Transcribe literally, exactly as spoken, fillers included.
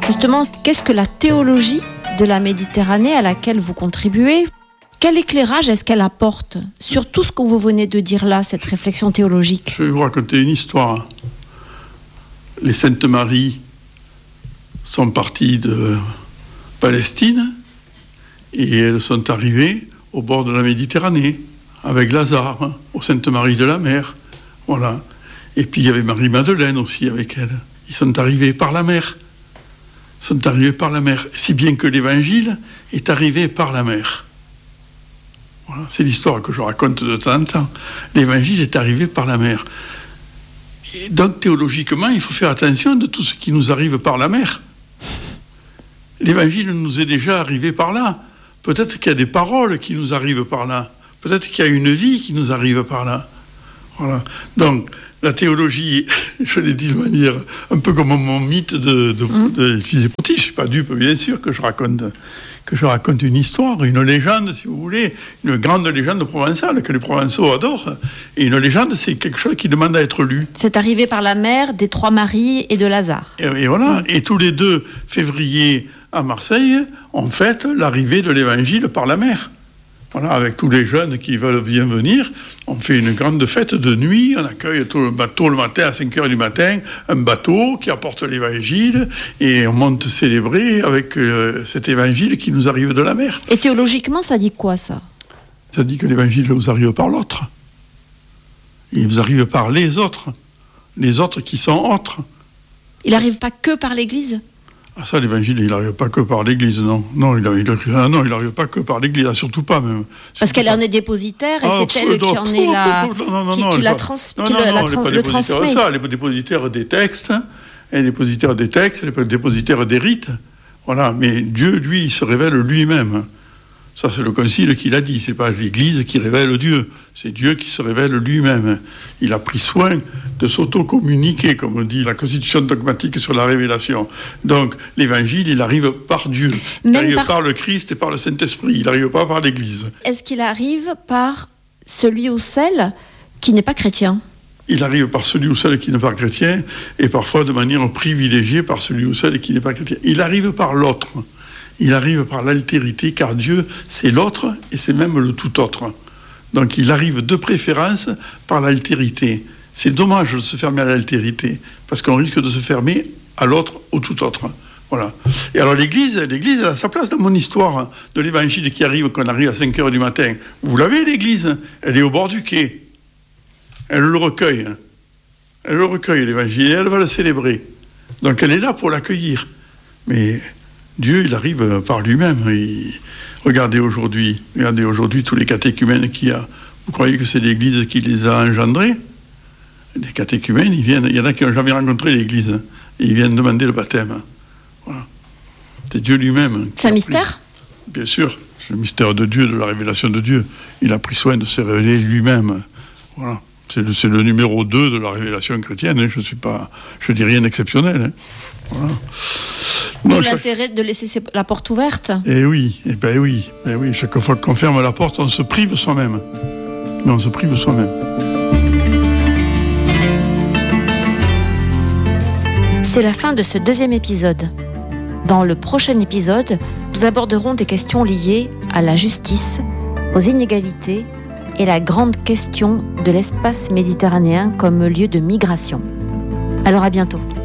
Justement, qu'est-ce que la théologie de la Méditerranée à laquelle vous contribuez ? Quel éclairage est-ce qu'elle apporte sur tout ce que vous venez de dire là, cette réflexion théologique ? Je vais vous raconter une histoire. Les Saintes Maries sont parties de Palestine et elles sont arrivées au bord de la Méditerranée avec Lazare, hein, aux Saintes Maries de la Mer. Voilà. Et puis il y avait Marie-Madeleine aussi avec elle. Ils sont arrivés par la mer. Ils sont arrivés par la mer. Si bien que l'Évangile est arrivé par la mer. Voilà. C'est l'histoire que je raconte de temps en temps. L'Évangile est arrivé par la mer. Et donc théologiquement, il faut faire attention de tout ce qui nous arrive par la mer. L'Évangile nous est déjà arrivé par là. Peut-être qu'il y a des paroles qui nous arrivent par là. Peut-être qu'il y a une vie qui nous arrive par là. Voilà. Donc, la théologie, je l'ai dit de manière un peu comme mon mythe de, de, mmh. de Philippe Petit. Je ne suis pas dupe, bien sûr, que je raconte, que je raconte une histoire, une légende, si vous voulez, une grande légende provençale que les Provençaux adorent. Et une légende, c'est quelque chose qui demande à être lu. C'est arrivé par la mer des Trois Maries et de Lazare. Et, et voilà. Mmh. Et tous les deux février à Marseille, on fête l'arrivée de l'Évangile par la mer. Voilà, avec tous les jeunes qui veulent bien venir, on fait une grande fête de nuit, on accueille tout le bateau le matin à cinq heures du matin, un bateau qui apporte l'Évangile, et on monte célébrer avec euh, cet Évangile qui nous arrive de la mer. Et théologiquement, ça dit quoi, ça ? Ça dit que l'Évangile vous arrive par l'autre. Il vous arrive par les autres, les autres qui sont autres. Il n'arrive pas que par l'Église ? Ah ça, l'Évangile, il n'arrive pas que par l'Église, non. Non, il n'arrive ah, non, pas que par l'Église, ah, surtout pas même. Surtout Parce qu'elle pas. en est dépositaire et ah, c'est elle qui en est la... Non, non, qui, non, qui, la, pas, trans... non, qui non, le, non, la tra- le transmet. Ça, elle est dépositaire des textes, elle est dépositaire des textes, elle est dépositaire des rites. Voilà, mais Dieu, lui, il se révèle lui-même. Ça, c'est le Concile qui l'a dit, c'est pas l'Église qui révèle Dieu, c'est Dieu qui se révèle lui-même. Il a pris soin de s'auto-communiquer, comme on dit la Constitution dogmatique sur la révélation. Donc, l'Évangile, il arrive par Dieu, il Même arrive par... par le Christ et par le Saint-Esprit, il n'arrive pas par l'Église. Est-ce qu'il arrive par celui ou celle qui n'est pas chrétien ? Il arrive par celui ou celle qui n'est pas chrétien, et parfois de manière privilégiée par celui ou celle qui n'est pas chrétien. Il arrive par l'autre. Il arrive par l'altérité, car Dieu, c'est l'autre et c'est même le tout autre. Donc il arrive de préférence par l'altérité. C'est dommage de se fermer à l'altérité, parce qu'on risque de se fermer à l'autre, au tout autre. Voilà. Et alors l'Église, l'Église, elle a sa place dans mon histoire de l'Évangile qui arrive, qu'on arrive à cinq heures du matin. Vous l'avez, l'Église, elle est au bord du quai. Elle le recueille. Elle le recueille, l'Évangile, et elle va le célébrer. Donc elle est là pour l'accueillir. Mais... Dieu, il arrive par lui-même. Il... Regardez aujourd'hui, regardez aujourd'hui tous les catéchumènes qu'il y a. Vous croyez que c'est l'Église qui les a engendrés ? Les catéchumènes, ils viennent, il y en a qui n'ont jamais rencontré l'Église. Et ils viennent demander le baptême. Voilà. C'est Dieu lui-même. C'est un mystère ? Bien sûr, c'est le mystère de Dieu, de la révélation de Dieu. Il a pris soin de se révéler lui-même. Voilà. C'est le, c'est le numéro deux de la révélation chrétienne. Hein. Je ne suis pas, je dis rien d'exceptionnel. Hein. Voilà. Non, l'intérêt de laisser la porte ouverte. Eh oui, eh ben oui, eh oui. Chaque fois qu'on ferme la porte, on se prive soi-même. Mais on se prive soi-même. C'est la fin de ce deuxième épisode. Dans le prochain épisode, nous aborderons des questions liées à la justice, aux inégalités et la grande question de l'espace méditerranéen comme lieu de migration. Alors à bientôt.